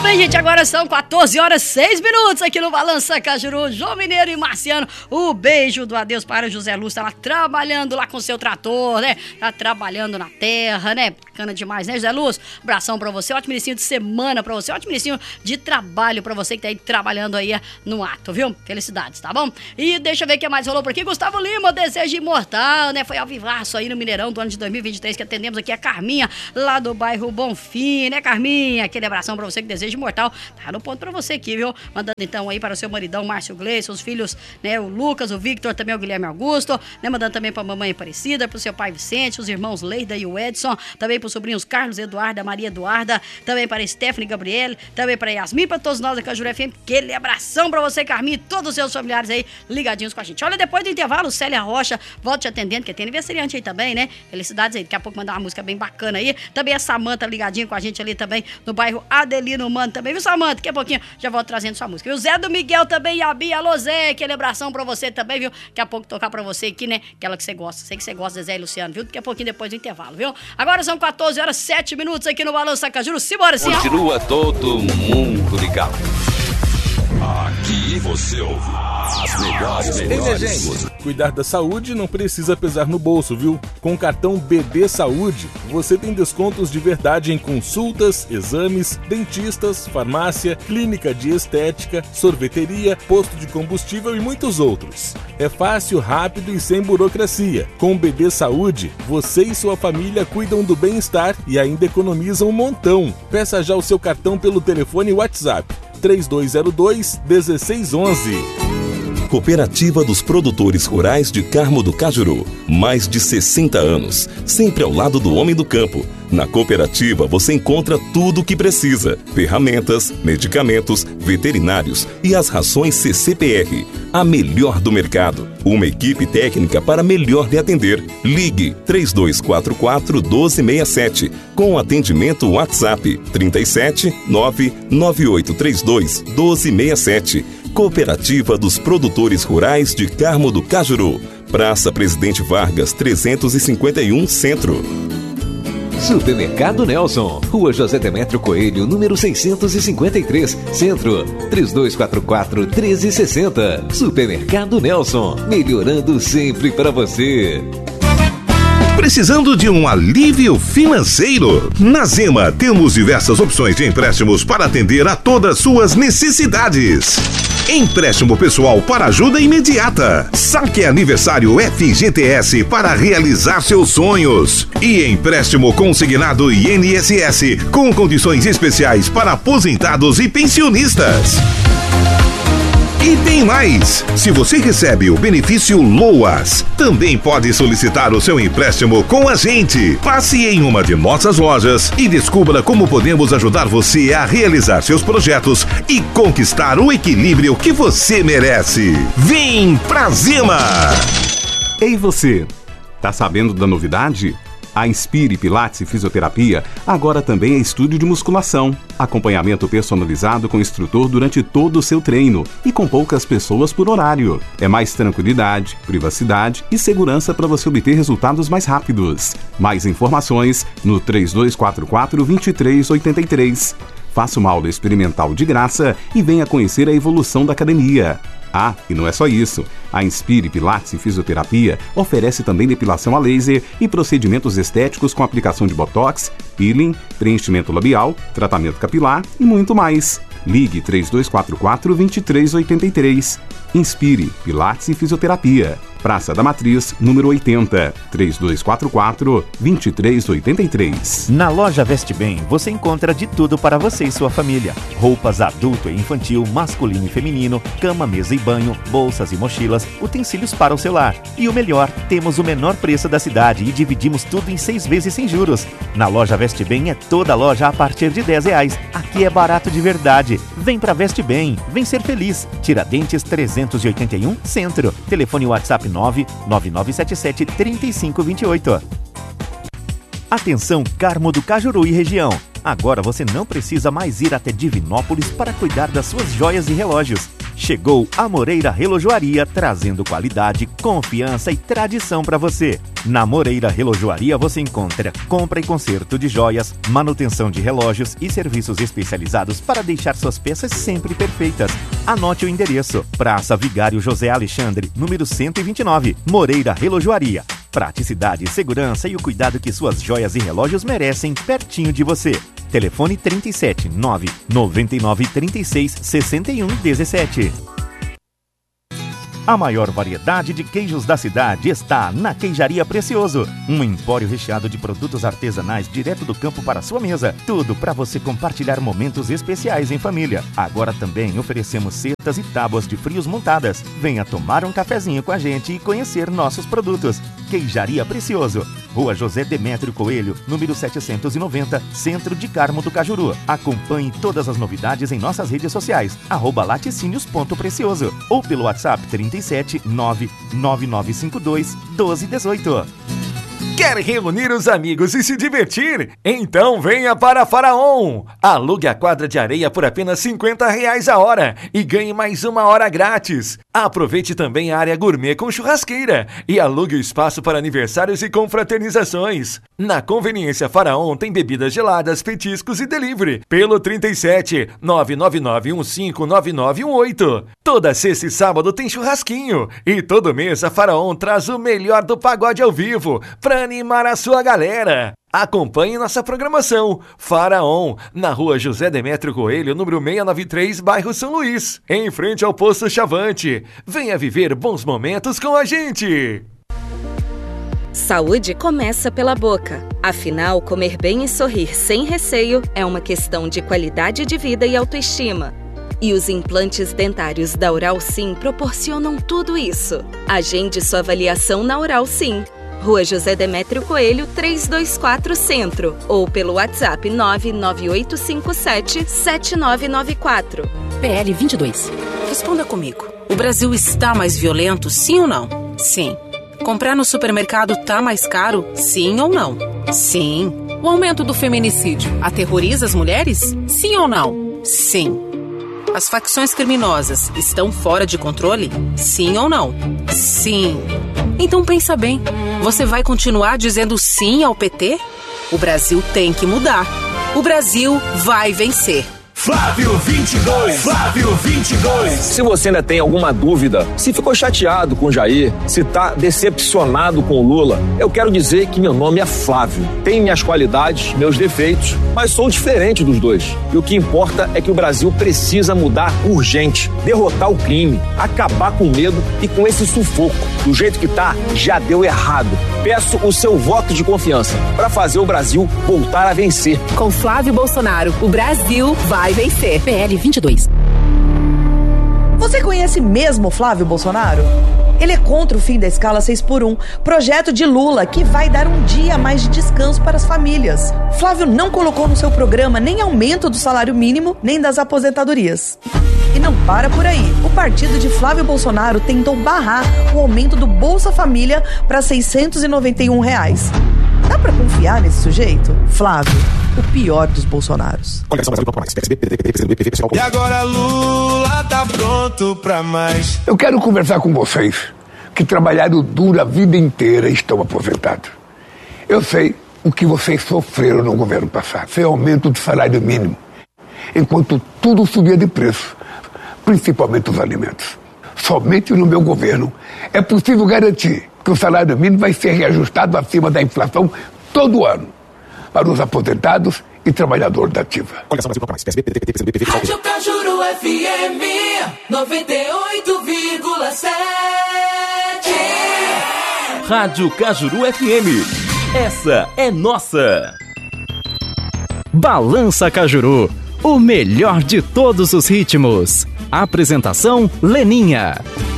bem, gente, agora são 14h06 aqui no Balança Cajuru. João Mineiro e Marciano, o beijo do adeus para o José Lúcio. Tá lá trabalhando lá com o seu trator, né? Tá trabalhando na terra, né? Bacana demais, né, José Lúcio? Abração pra você, ótimo início de semana pra você, ótimo início de trabalho pra você que tá aí trabalhando aí no ato, viu? Felicidades, tá bom? E deixa eu ver o que mais rolou por aqui. Gustavo Lima, Desejo Imortal, né? Foi ao vivaço aí no Mineirão do ano de 2023 que atendemos aqui a Carminha, lá do bairro Bonfim, né, Carminha? Aquele abração pra você que deseja imortal. Tá no ponto pra você aqui, viu? Mandando então aí para o seu maridão Márcio Gleison, os filhos, né, o Lucas, o Victor, também o Guilherme Augusto, né? Mandando também pra mamãe Aparecida, pro seu pai Vicente, os irmãos Leida e o Edson, também pros sobrinhos Carlos Eduarda, Maria Eduarda, também para Stephanie Gabriel, também para Yasmin, pra todos nós da Cajuru FM. Aquele abração pra você, Carminha, e todos os seus familiares aí ligadinhos com a gente. Olha, depois do intervalo, Célia Rocha volta te atendendo, que tem aniversariante aí também, né? Felicidades aí, daqui a pouco mandar uma música bem bacana aí. Também a Samanta ligadinha com a gente ali também no bairro Adelino Mano também, viu, Samanta? Daqui a pouquinho já volto trazendo sua música. E o Zé do Miguel também, e a Bia, alô Zé, aquele abração pra você também, viu? Daqui a pouco tocar pra você aqui, né? Aquela que você gosta, sei que você gosta, Zé e Luciano, viu? Daqui a pouquinho depois do intervalo, viu? Agora são 14h07 aqui no Balança Cajuru. Simbora, sim. Continua todo mundo ligado. Aqui você ouve as melhores. Cuidar da saúde não precisa pesar no bolso, viu? Com o cartão BD Saúde, você tem descontos de verdade em consultas, exames, dentistas, farmácia, clínica de estética, sorveteria, posto de combustível e muitos outros. É fácil, rápido e sem burocracia. Com o BD Saúde, você e sua família cuidam do bem-estar e ainda economizam um montão. Peça já o seu cartão pelo telefone WhatsApp 3202-1611. Cooperativa dos Produtores Rurais de Carmo do Cajuru. Mais de 60 anos, sempre ao lado do homem do campo. Na cooperativa você encontra tudo o que precisa: ferramentas, medicamentos, veterinários e as rações CCPR, a melhor do mercado. Uma equipe técnica para melhor lhe atender. Ligue 3244-1267 com atendimento WhatsApp 37 99832 1267. Cooperativa dos Produtores Rurais de Carmo do Cajuru. Praça Presidente Vargas, 351 Centro. Supermercado Nelson, Rua José Demétrio Coelho, número 653, Centro, 3244-1360. Supermercado Nelson, melhorando sempre para você. Precisando de um alívio financeiro? Na Zema temos diversas opções de empréstimos para atender a todas suas necessidades. Empréstimo pessoal para ajuda imediata. Saque aniversário FGTS para realizar seus sonhos. E empréstimo consignado INSS com condições especiais para aposentados e pensionistas. E tem mais! Se você recebe o benefício LOAS, também pode solicitar o seu empréstimo com a gente. Passe em uma de nossas lojas e descubra como podemos ajudar você a realizar seus projetos e conquistar o equilíbrio que você merece. Vem pra Zema! Ei você, tá sabendo da novidade? A Inspire Pilates e Fisioterapia agora também é estúdio de musculação. Acompanhamento personalizado com instrutor durante todo o seu treino e com poucas pessoas por horário. É mais tranquilidade, privacidade e segurança para você obter resultados mais rápidos. Mais informações no 3244-2383. Faça uma aula experimental de graça e venha conhecer a evolução da academia. Ah, e não é só isso. A Inspire Pilates e Fisioterapia oferece também depilação a laser e procedimentos estéticos com aplicação de botox, peeling, preenchimento labial, tratamento capilar e muito mais. Ligue 3244-2383. Inspire Pilates e Fisioterapia. Praça da Matriz, número 80, 3244-2383. Na loja Veste Bem, você encontra de tudo para você e sua família. Roupas adulto e infantil, masculino e feminino, cama, mesa e banho, bolsas e mochilas, utensílios para o celular. E o melhor, temos o menor preço da cidade e dividimos tudo em 6 vezes sem juros. Na loja Veste Bem é toda loja a partir de R$10. Aqui é barato de verdade. Vem pra Veste Bem, vem ser feliz. Tiradentes 381, Centro. Telefone WhatsApp 99977-3528. Atenção, Carmo do Cajuru e região. Agora você não precisa mais ir até Divinópolis para cuidar das suas joias e relógios. Chegou a Moreira Relojoaria, trazendo qualidade, confiança e tradição para você. Na Moreira Relojoaria você encontra compra e conserto de joias, manutenção de relógios e serviços especializados para deixar suas peças sempre perfeitas. Anote o endereço: Praça Vigário José Alexandre, número 129, Moreira Relojoaria. Praticidade, segurança e o cuidado que suas joias e relógios merecem pertinho de você. Telefone 37 999 36 61 17. A maior variedade de queijos da cidade está na Queijaria Precioso. Um empório recheado de produtos artesanais direto do campo para a sua mesa. Tudo para você compartilhar momentos especiais em família. Agora também oferecemos cestas e tábuas de frios montadas. Venha tomar um cafezinho com a gente e conhecer nossos produtos. Queijaria Precioso. Rua José Demétrio Coelho, número 790, Centro de Carmo do Cajuru. Acompanhe todas as novidades em nossas redes sociais, @laticínios.precioso ou pelo WhatsApp 37 99952 1218. Quer reunir os amigos e se divertir? Então venha para Faraon! Alugue a quadra de areia por apenas R$50 a hora e ganhe mais 1 hora grátis. Aproveite também a área gourmet com churrasqueira e alugue o espaço para aniversários e confraternizações. Na Conveniência Faraon tem bebidas geladas, petiscos e delivery pelo 37 999 159918. Toda sexta e sábado tem churrasquinho e todo mês a Faraon traz o melhor do pagode ao vivo para animar a sua galera. Acompanhe nossa programação. Faraon, na Rua José Demétrio Coelho, número 693, bairro São Luís, em frente ao Posto Chavante. Venha viver bons momentos com a gente. Saúde começa pela boca. Afinal, comer bem e sorrir sem receio é uma questão de qualidade de vida e autoestima. E os implantes dentários da Oral Sim proporcionam tudo isso. Agende sua avaliação na Oral Sim. Rua José Demétrio Coelho, 324 Centro. Ou pelo WhatsApp 99857-7994. PL 22. Responda comigo. O Brasil está mais violento, sim ou não? Sim. Comprar no supermercado tá mais caro, sim ou não? Sim. O aumento do feminicídio aterroriza as mulheres? Sim ou não? Sim. As facções criminosas estão fora de controle? Sim ou não? Sim. Então pensa bem, você vai continuar dizendo sim ao PT? O Brasil tem que mudar. O Brasil vai vencer. Flávio 22, Flávio 22. Se você ainda tem alguma dúvida, se ficou chateado com o Jair, se tá decepcionado com o Lula, eu quero dizer que meu nome é Flávio. Tenho minhas qualidades, meus defeitos, mas sou diferente dos dois. E o que importa é que o Brasil precisa mudar urgente, derrotar o crime, acabar com o medo e com esse sufoco. Do jeito que tá, já deu errado. Peço o seu voto de confiança para fazer o Brasil voltar a vencer. Com Flávio Bolsonaro, o Brasil vai vencer. PL 22. Você conhece mesmo Flávio Bolsonaro? Ele é contra o fim da escala 6x1, projeto de Lula que vai dar um dia a mais de descanso para as famílias. Flávio não colocou no seu programa nem aumento do salário mínimo, nem das aposentadorias. E não para por aí. O partido de Flávio Bolsonaro tentou barrar o aumento do Bolsa Família para R$691. Dá pra confiar nesse sujeito? Flávio, o pior dos Bolsonaros. E agora Lula tá pronto pra mais. Eu quero conversar com vocês que trabalharam duro a vida inteira e estão aposentados. Eu sei o que vocês sofreram no governo passado. Foi aumento do salário mínimo, enquanto tudo subia de preço, principalmente os alimentos. Somente no meu governo é possível garantir que o salário mínimo vai ser reajustado acima da inflação todo ano para os aposentados e trabalhadores da ativa. Rádio Cajuru FM 98,7. Rádio Cajuru FM. Essa é nossa. Balança Cajuru, o melhor de todos os ritmos. Apresentação Leninha.